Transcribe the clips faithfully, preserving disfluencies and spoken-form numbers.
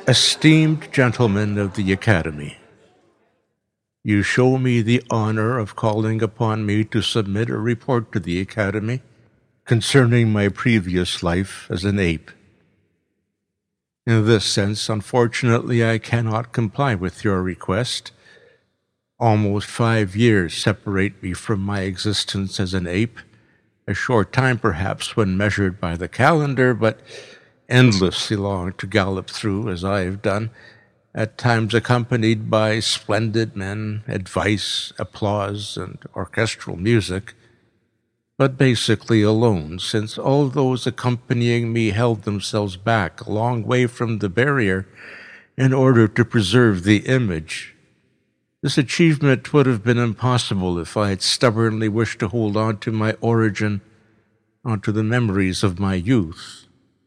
Esteemed gentlemen of the Academy, you show me the honor of calling upon me to submit a report to the Academy concerning my previous life as an ape. In this sense, unfortunately, I cannot comply with your request. Almost five years separate me from my existence as an ape, a short time perhaps when measured by the calendar, but endlessly long to gallop through, as I have done, at times accompanied by splendid men, advice, applause, and orchestral music, but basically alone, since all those accompanying me held themselves back a long way from the barrier in order to preserve the image. This achievement would have been impossible if I had stubbornly wished to hold on to my origin, onto the memories of my youth.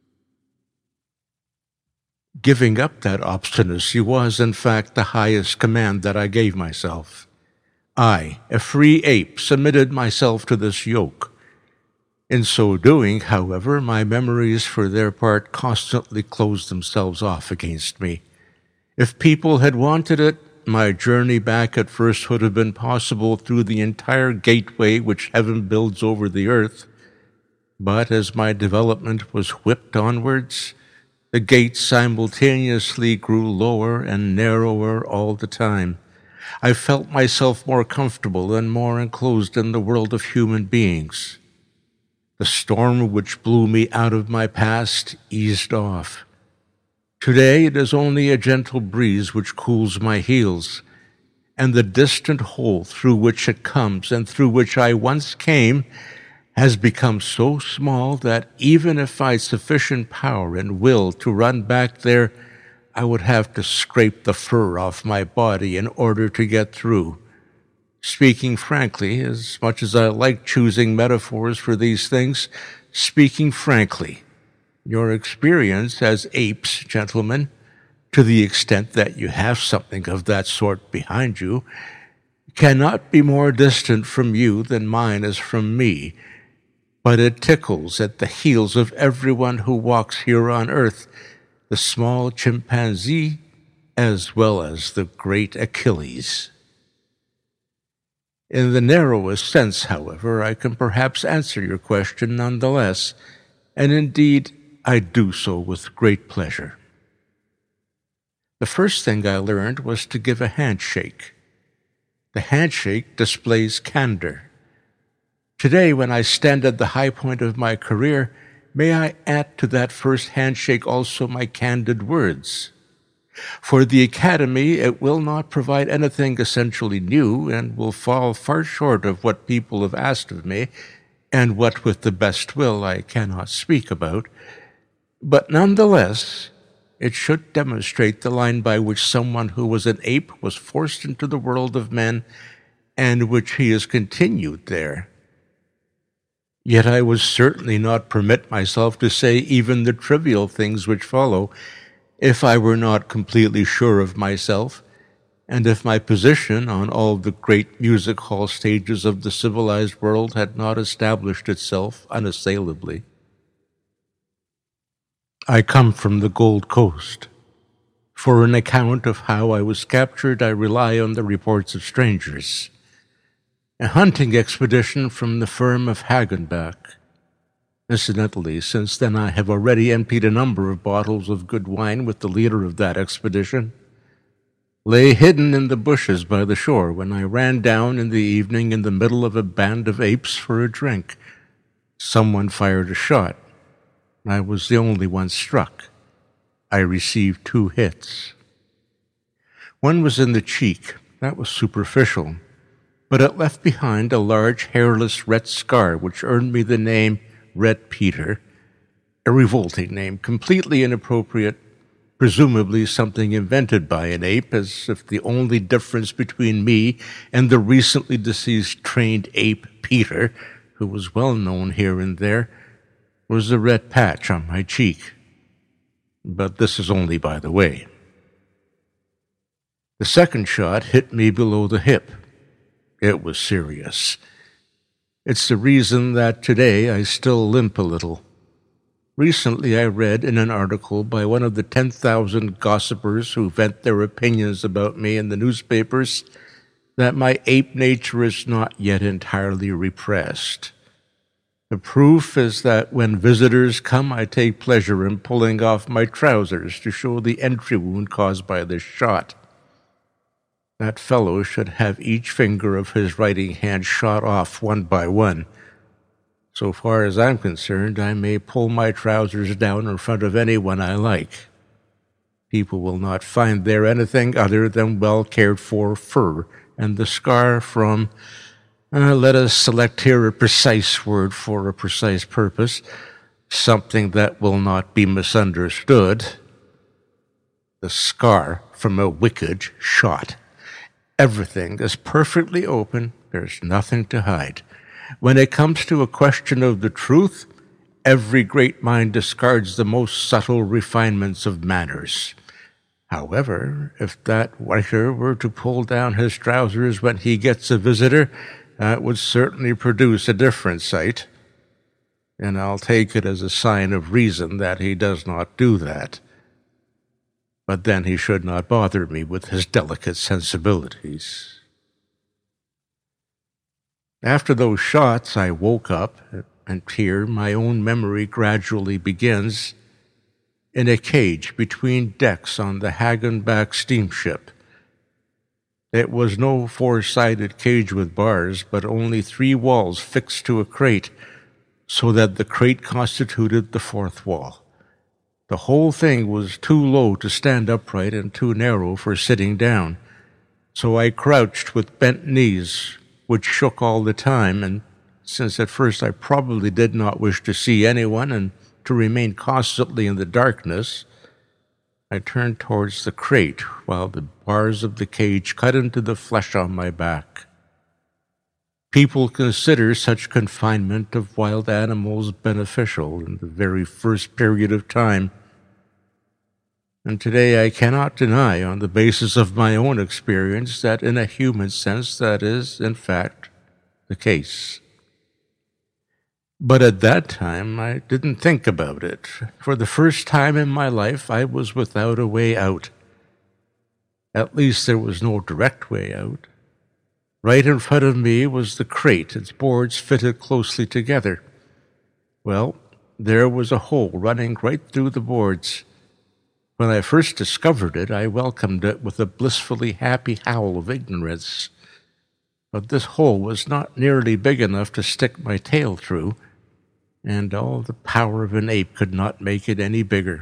Giving up that obstinacy was, in fact, the highest command that I gave myself. I, a free ape, submitted myself to this yoke. In so doing, however, my memories, for their part, constantly closed themselves off against me. If people had wanted it, my journey back at first would have been possible through the entire gateway which heaven builds over the earth. But as my development was whipped onwards, the gate simultaneously grew lower and narrower all the time. I felt myself more comfortable and more enclosed in the world of human beings. The storm which blew me out of my past eased off. Today it is only a gentle breeze which cools my heels, and the distant hole through which it comes and through which I once came has become so small that even if I had sufficient power and will to run back there, I would have to scrape the fur off my body in order to get through. Speaking frankly, as much as I like choosing metaphors for these things, speaking frankly, your experience as apes, gentlemen, to the extent that you have something of that sort behind you, cannot be more distant from you than mine is from me, but it tickles at the heels of everyone who walks here on earth, the small chimpanzee as well as the great Achilles. In the narrowest sense, however, I can perhaps answer your question nonetheless, and indeed I do so with great pleasure. The first thing I learned was to give a handshake. The handshake displays candor. Today, when I stand at the high point of my career, may I add to that first handshake also my candid words. For the Academy, it will not provide anything essentially new and will fall far short of what people have asked of me, and what, with the best will, I cannot speak about. But nonetheless, it should demonstrate the line by which someone who was an ape was forced into the world of men, and which he has continued there. Yet I would certainly not permit myself to say even the trivial things which follow, if I were not completely sure of myself, and if my position on all the great music hall stages of the civilized world had not established itself unassailably. I come from the Gold Coast. For an account of how I was captured, I rely on the reports of strangers. A hunting expedition from the firm of Hagenbeck. Incidentally, since then I have already emptied a number of bottles of good wine with the leader of that expedition. Lay hidden in the bushes by the shore when I ran down in the evening in the middle of a band of apes for a drink. Someone fired a shot. I was the only one struck. I received two hits. One was in the cheek. That was superficial, but it left behind a large hairless red scar which earned me the name Red Peter, a revolting name, completely inappropriate, presumably something invented by an ape, as if the only difference between me and the recently deceased trained ape Peter, who was well known here and there, was the red patch on my cheek. But this is only by the way. The second shot hit me below the hip. It was serious. It's the reason that today I still limp a little. Recently I read in an article by one of the ten thousand gossipers who vent their opinions about me in the newspapers that my ape nature is not yet entirely repressed. The proof is that when visitors come, I take pleasure in pulling off my trousers to show the entry wound caused by this shot. That fellow should have each finger of his writing hand shot off one by one. So far as I'm concerned, I may pull my trousers down in front of anyone I like. People will not find there anything other than well-cared-for fur and the scar from, uh, let us select here a precise word for a precise purpose, something that will not be misunderstood, the scar from a wicked shot. Everything is perfectly open. There's nothing to hide. When it comes to a question of the truth, every great mind discards the most subtle refinements of manners. However, if that writer were to pull down his trousers when he gets a visitor, that would certainly produce a different sight. And I'll take it as a sign of reason that he does not do that. But then he should not bother me with his delicate sensibilities. After those shots, I woke up, and here my own memory gradually begins, in a cage between decks on the Hagenbeck steamship. It was no four-sided cage with bars, but only three walls fixed to a crate, so that the crate constituted the fourth wall. The whole thing was too low to stand upright and too narrow for sitting down, so I crouched with bent knees, which shook all the time, and since at first I probably did not wish to see anyone and to remain constantly in the darkness, I turned towards the crate while the bars of the cage cut into the flesh on my back. People consider such confinement of wild animals beneficial in the very first period of time, and today I cannot deny, on the basis of my own experience, that in a human sense that is, in fact, the case. But at that time I didn't think about it. For the first time in my life I was without a way out. At least there was no direct way out. Right in front of me was the crate, its boards fitted closely together. Well, there was a hole running right through the boards. When I first discovered it, I welcomed it with a blissfully happy howl of ignorance. But this hole was not nearly big enough to stick my tail through, and all the power of an ape could not make it any bigger.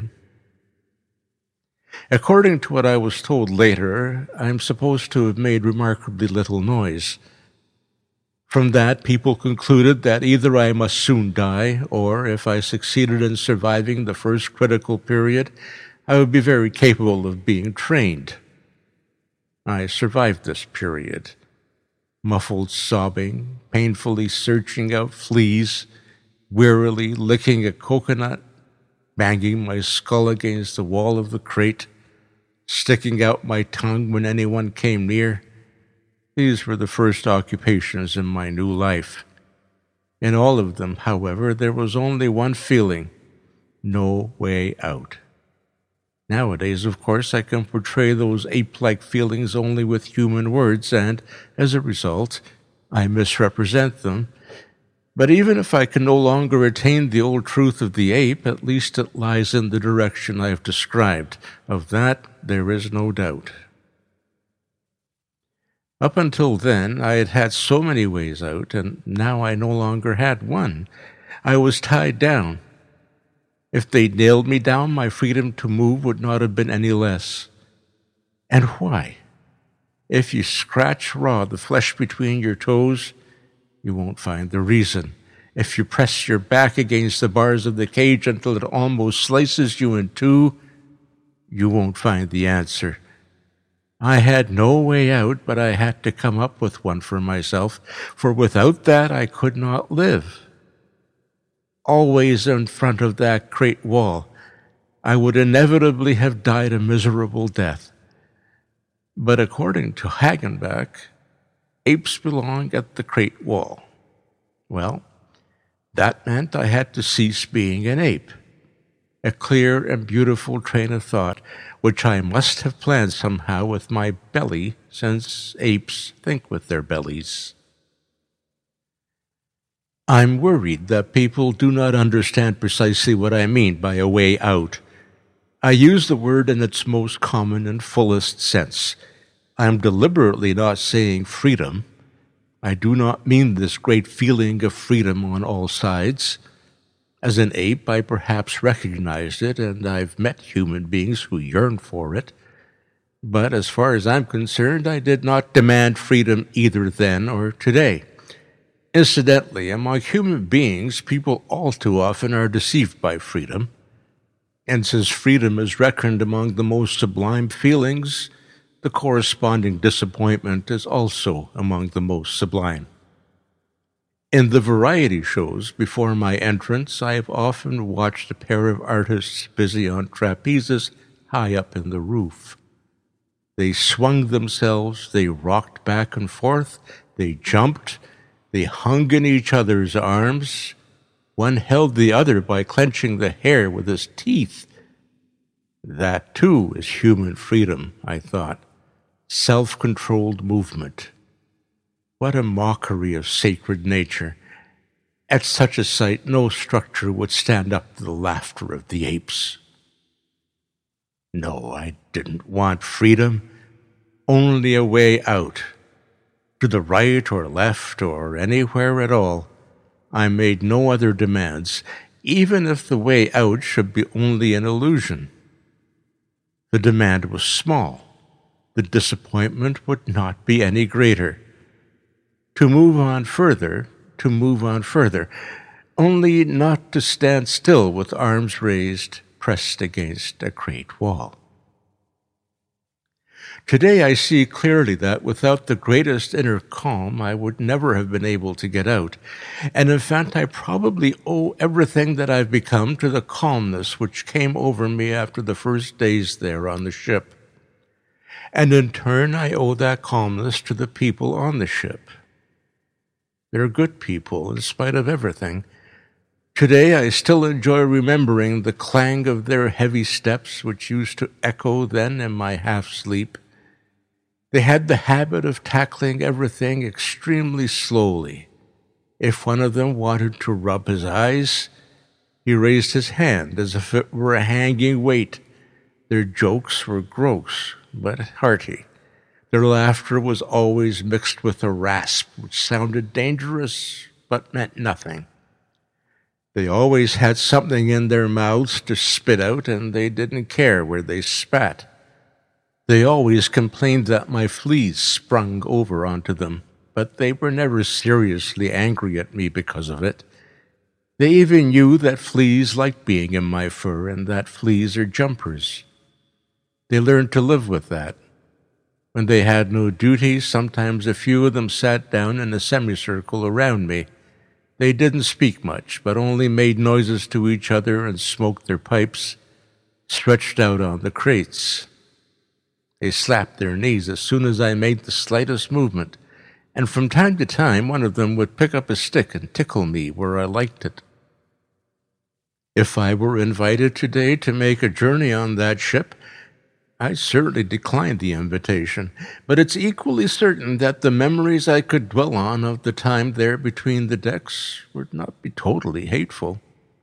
According to what I was told later, I am supposed to have made remarkably little noise. From that, people concluded that either I must soon die, or if I succeeded in surviving the first critical period, I would be very capable of being trained. I survived this period, muffled sobbing, painfully searching out fleas, wearily licking a coconut, banging my skull against the wall of the crate, sticking out my tongue when anyone came near. These were the first occupations in my new life. In all of them, however, there was only one feeling: no way out. Nowadays, of course, I can portray those ape-like feelings only with human words, and, as a result, I misrepresent them. But even if I can no longer attain the old truth of the ape, at least it lies in the direction I have described. Of that, there is no doubt. Up until then, I had had so many ways out, and now I no longer had one. I was tied down. If they nailed me down, my freedom to move would not have been any less. And why? If you scratch raw the flesh between your toes, you won't find the reason. If you press your back against the bars of the cage until it almost slices you in two, you won't find the answer. I had no way out, but I had to come up with one for myself, for without that I could not live. Always in front of that crate wall, I would inevitably have died a miserable death. But according to Hagenbeck, apes belong at the crate wall. Well, that meant I had to cease being an ape. a clear and beautiful train of thought, which I must have planned somehow with my belly, since apes think with their bellies. I'm worried that people do not understand precisely what I mean by a way out. I use the word in its most common and fullest sense. I am deliberately not saying freedom. I do not mean this great feeling of freedom on all sides. As an ape, I perhaps recognized it, and I've met human beings who yearn for it. But as far as I'm concerned, I did not demand freedom either then or today. Incidentally, among human beings, people all too often are deceived by freedom. And since freedom is reckoned among the most sublime feelings, the corresponding disappointment is also among the most sublime. In the variety shows before my entrance, I have often watched a pair of artists busy on trapezes high up in the roof. They swung themselves, they rocked back and forth, they jumped, they hung in each other's arms. One held the other by clenching the hair with his teeth. That, too, is human freedom, I thought. Self-controlled movement. What a mockery of sacred nature. At such a sight, no structure would stand up to the laughter of the apes. No, I didn't want freedom, only a way out. To the right or left or anywhere at all. I made no other demands, even if the way out should be only an illusion. The demand was small. The disappointment would not be any greater. To move on further, to move on further, only not to stand still with arms raised, pressed against a great wall. Today I see clearly that without the greatest inner calm, I would never have been able to get out. And in fact, I probably owe everything that I've become to the calmness which came over me after the first days there on the ship. And in turn, I owe that calmness to the people on the ship. They're good people, in spite of everything. Today I still enjoy remembering the clang of their heavy steps, which used to echo then in my half-sleep. They had the habit of tackling everything extremely slowly. If one of them wanted to rub his eyes, he raised his hand as if it were a hanging weight. Their jokes were gross, but hearty. Their laughter was always mixed with a rasp, which sounded dangerous, but meant nothing. They always had something in their mouths to spit out, and they didn't care where they spat. They always complained that my fleas sprung over onto them, but they were never seriously angry at me because of it. They even knew that fleas like being in my fur and that fleas are jumpers. They learned to live with that. When they had no duty, sometimes a few of them sat down in a semicircle around me. They didn't speak much, but only made noises to each other and smoked their pipes, stretched out on the crates. They slapped their knees as soon as I made the slightest movement, and from time to time one of them would pick up a stick and tickle me where I liked it. If I were invited today to make a journey on that ship, I certainly declined the invitation, but it's equally certain that the memories I could dwell on of the time there between the decks would not be totally hateful.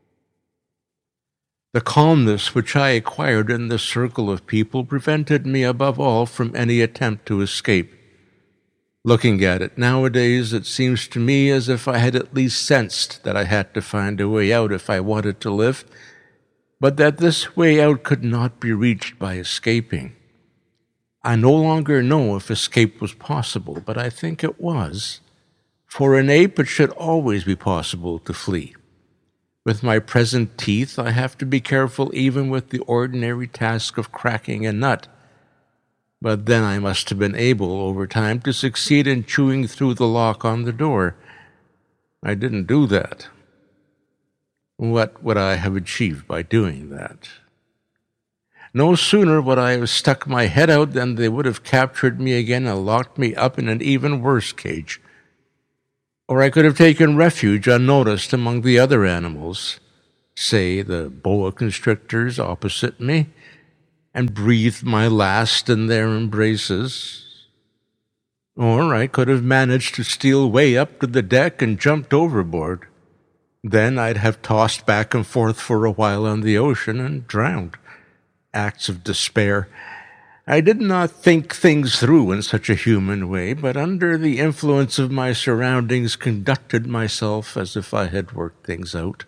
The calmness which I acquired in this circle of people prevented me above all from any attempt to escape. Looking at it nowadays, it seems to me as if I had at least sensed that I had to find a way out if I wanted to live, but that this way out could not be reached by escaping. I no longer know if escape was possible, but I think it was. For an ape, it should always be possible to flee. With my present teeth, I have to be careful even with the ordinary task of cracking a nut. But then I must have been able, over time, to succeed in chewing through the lock on the door. I didn't do that. What would I have achieved by doing that? No sooner would I have stuck my head out than they would have captured me again and locked me up in an even worse cage. Or I could have taken refuge unnoticed among the other animals. say the boa constrictors opposite me, and breathed my last in their embraces. Or I could have managed to steal way up to the deck and jumped overboard. Then I'd have tossed back and forth for a while on the ocean and drowned. Acts of despair. I did not think things through in such a human way, but under the influence of my surroundings conducted myself as if I had worked things out.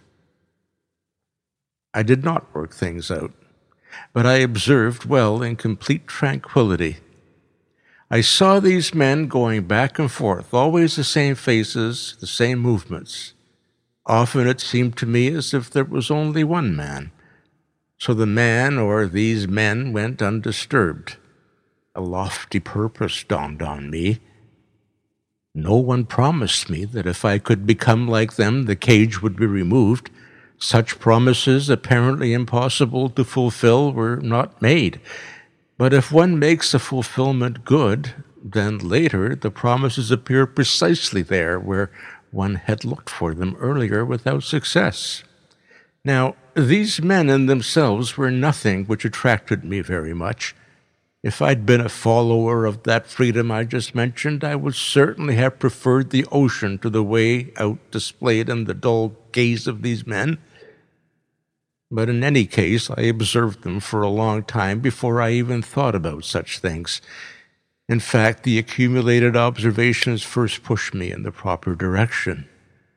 I did not work things out, but I observed well in complete tranquility. I saw these men going back and forth, always the same faces, the same movements. Often it seemed to me as if there was only one man. So the man or these men went undisturbed. A lofty purpose dawned on me. No one promised me that if I could become like them, the cage would be removed. Such promises, apparently impossible to fulfill, were not made. But if one makes the fulfillment good, then later the promises appear precisely there where one had looked for them earlier without success. Now, these men in themselves were nothing which attracted me very much. If I'd been a follower of that freedom I just mentioned, I would certainly have preferred the ocean to the way out displayed in the dull gaze of these men. But in any case, I observed them for a long time before I even thought about such things. In fact, the accumulated observations first pushed me in the proper direction.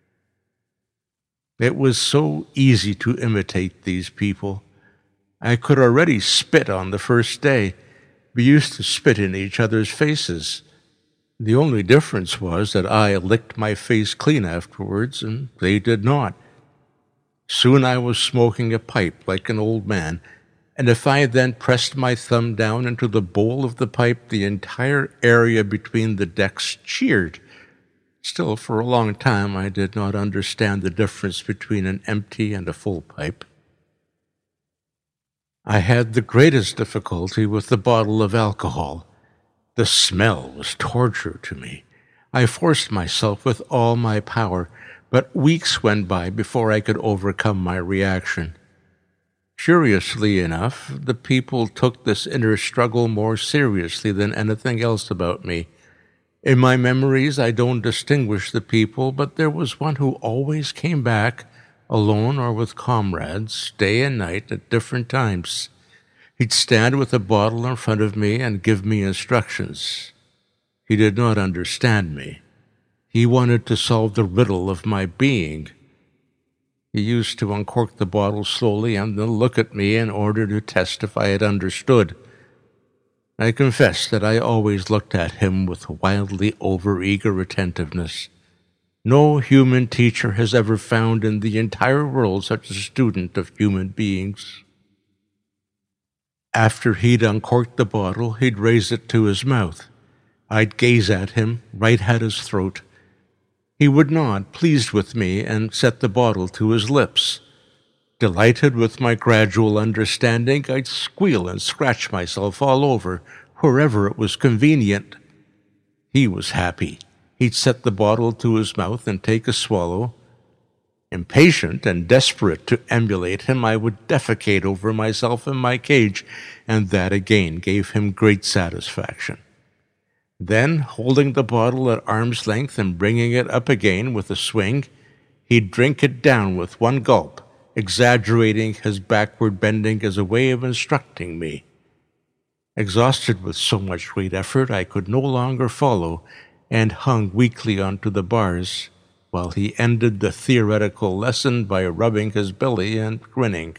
It was so easy to imitate these people. I could already spit on the first day. We used to spit in each other's faces. The only difference was that I licked my face clean afterwards, and they did not. Soon I was smoking a pipe like an old man, and if I then pressed my thumb down into the bowl of the pipe, the entire area between the decks cheered. Still, for a long time, I did not understand the difference between an empty and a full pipe. I had the greatest difficulty with the bottle of alcohol. The smell was torture to me. I forced myself with all my power, but weeks went by before I could overcome my reaction. Curiously enough, the people took this inner struggle more seriously than anything else about me. In my memories, I don't distinguish the people, but there was one who always came back, alone or with comrades, day and night at different times. He'd stand with a bottle in front of me and give me instructions. He did not understand me. He wanted to solve the riddle of my being. He used to uncork the bottle slowly and then look at me in order to test if I had understood. I confess that I always looked at him with wildly over-eager attentiveness. No human teacher has ever found in the entire world such a student of human beings. After he'd uncorked the bottle, he'd raise it to his mouth. I'd gaze at him, right at his throat. He would nod, pleased with me, and set the bottle to his lips. Delighted with my gradual understanding, I'd squeal and scratch myself all over, wherever it was convenient. He was happy. He'd set the bottle to his mouth and take a swallow. Impatient and desperate to emulate him, I would defecate over myself in my cage, and that again gave him great satisfaction. Then, holding the bottle at arm's length and bringing it up again with a swing, he'd drink it down with one gulp, exaggerating his backward bending as a way of instructing me. Exhausted with so much great effort, I could no longer follow, and hung weakly onto the bars, while he ended the theoretical lesson by rubbing his belly and grinning.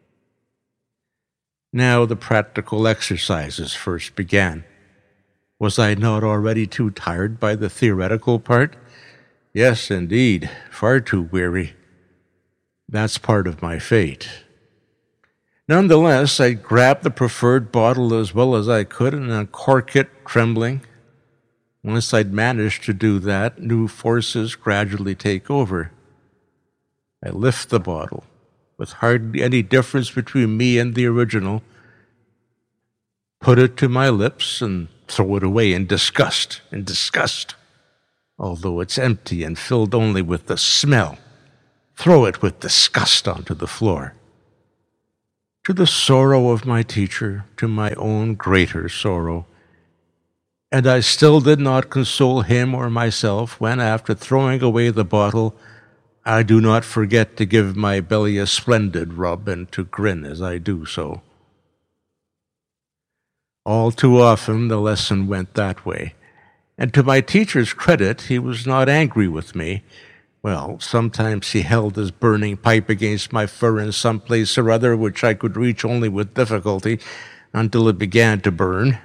Now the practical exercises first began. Was I not already too tired by the theoretical part? Yes, indeed, far too weary. That's part of my fate. Nonetheless, I grabbed the preferred bottle as well as I could and uncorked it, trembling. Once I'd managed to do that, new forces gradually take over. I lift the bottle, with hardly any difference between me and the original, put it to my lips, and throw it away in disgust, in disgust, although it's empty and filled only with the smell. throw it with disgust onto the floor. To the sorrow of my teacher, to my own greater sorrow. And I still did not console him or myself when, after throwing away the bottle, I do not forget to give my belly a splendid rub and to grin as I do so. All too often the lesson went that way, and to my teacher's credit, he was not angry with me. Well, sometimes he held his burning pipe against my fur in some place or other which I could reach only with difficulty until it began to burn.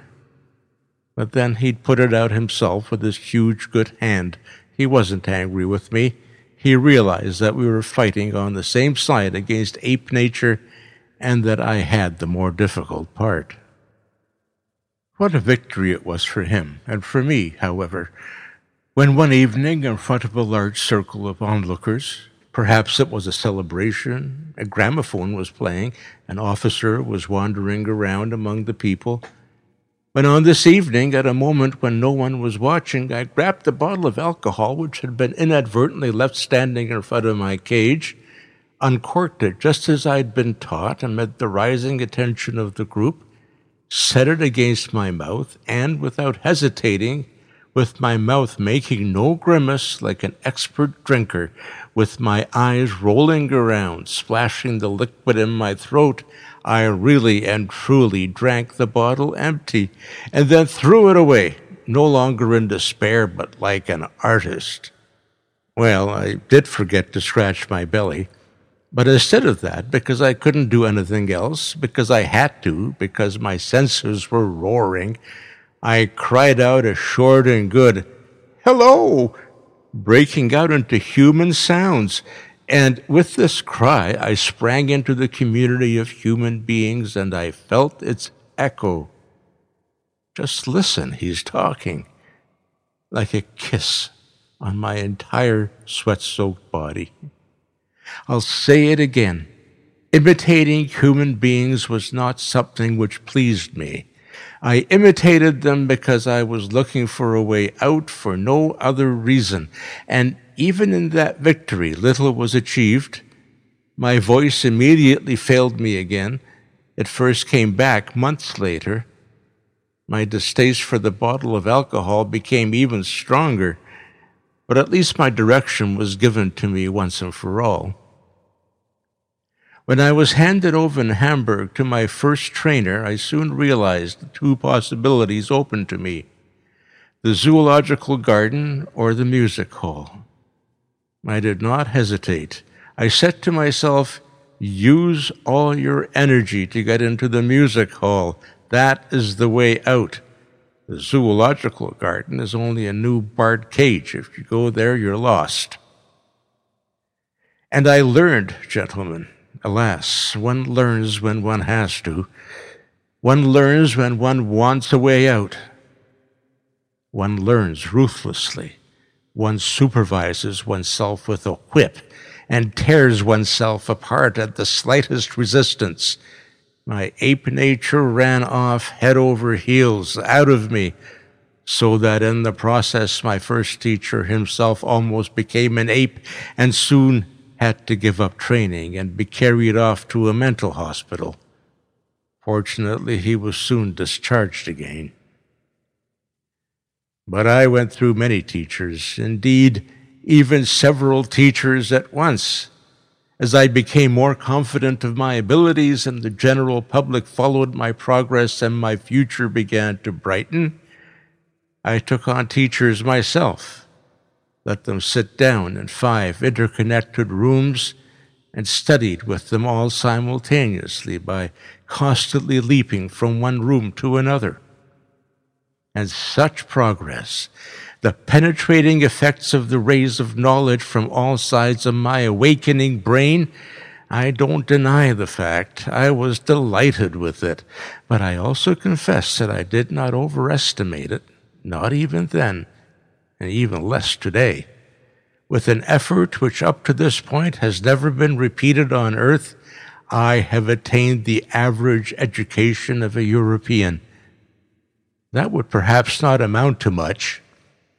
But then he'd put it out himself with his huge good hand. He wasn't angry with me. He realized that we were fighting on the same side against ape nature and that I had the more difficult part. What a victory it was for him, and for me, however, when one evening, in front of a large circle of onlookers, perhaps it was a celebration, a gramophone was playing, an officer was wandering around among the people, when on this evening, at a moment when no one was watching, I grabbed a bottle of alcohol which had been inadvertently left standing in front of my cage, uncorked it just as I'd been taught amid the rising attention of the group, set it against my mouth, and without hesitating, with my mouth making no grimace like an expert drinker, with my eyes rolling around, splashing the liquid in my throat, I really and truly drank the bottle empty, and then threw it away, no longer in despair, but like an artist. Well, I did forget to scratch my belly, but instead of that, because I couldn't do anything else, because I had to, because my senses were roaring, I cried out a short and good, "Hello!" breaking out into human sounds. And with this cry, I sprang into the community of human beings, and I felt its echo. Just listen, he's talking, like a kiss on my entire sweat-soaked body. I'll say it again. Imitating human beings was not something which pleased me. I imitated them because I was looking for a way out for no other reason. And even in that victory, little was achieved. My voice immediately failed me again. It first came back months later. My distaste for the bottle of alcohol became even stronger, but at least my direction was given to me once and for all. When I was handed over in Hamburg to my first trainer, I soon realized the two possibilities open to me: the zoological garden or the music hall. I did not hesitate. I said to myself, use all your energy to get into the music hall. That is the way out. The zoological garden is only a new barred cage. If you go there, you're lost. And I learned, gentlemen, alas, one learns when one has to. One learns when one wants a way out. One learns ruthlessly. One supervises oneself with a whip and tears oneself apart at the slightest resistance. My ape nature ran off head over heels out of me, so that in the process my first teacher himself almost became an ape and soon had to give up training and be carried off to a mental hospital. Fortunately, he was soon discharged again. But I went through many teachers, indeed, even several teachers at once. As I became more confident of my abilities and the general public followed my progress and my future began to brighten, I took on teachers myself, let them sit down in five interconnected rooms, and studied with them all simultaneously by constantly leaping from one room to another. And such progress, the penetrating effects of the rays of knowledge from all sides of my awakening brain, I don't deny the fact. I was delighted with it, but I also confess that I did not overestimate it, not even then, and even less today. With an effort which up to this point has never been repeated on earth, I have attained the average education of a European. That would perhaps not amount to much.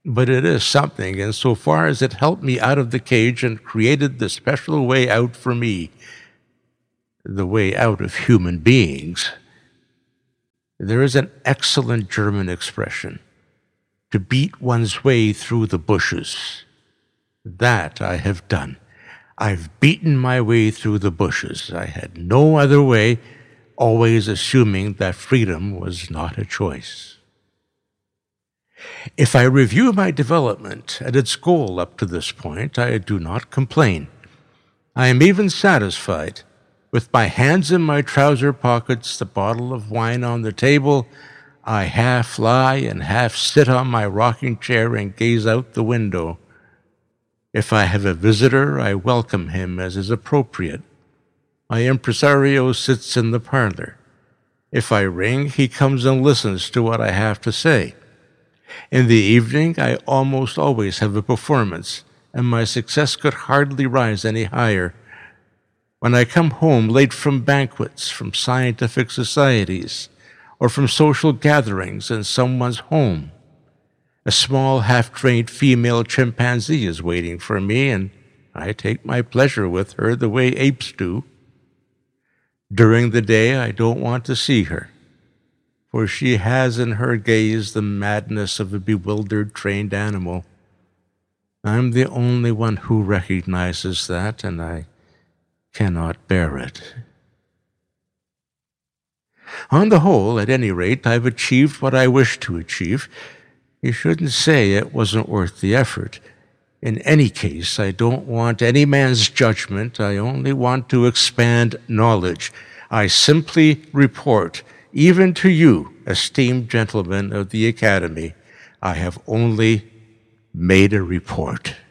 But it is something insofar as it helped me out of the cage and created the special way out for me, the way out of human beings. There is an excellent German expression, to beat one's way through the bushes. That I have done. I've beaten my way through the bushes. I had no other way, always assuming that freedom was not a choice. If I review my development and its goal up to this point, I do not complain. I am even satisfied. With my hands in my trouser pockets, the bottle of wine on the table, I half lie and half sit on my rocking chair and gaze out the window. If I have a visitor, I welcome him as is appropriate. My impresario sits in the parlor. If I ring, he comes and listens to what I have to say. In the evening, I almost always have a performance, and my success could hardly rise any higher. When I come home late from banquets, from scientific societies, or from social gatherings in someone's home, a small half-trained female chimpanzee is waiting for me, and I take my pleasure with her the way apes do. During the day, I don't want to see her, for she has in her gaze the madness of a bewildered trained animal. I'm the only one who recognizes that, and I cannot bear it. On the whole, at any rate, I've achieved what I wished to achieve. You shouldn't say it wasn't worth the effort. In any case, I don't want any man's judgment. I only want to expand knowledge. I simply report, even to you, esteemed gentlemen of the Academy, I have only made a report.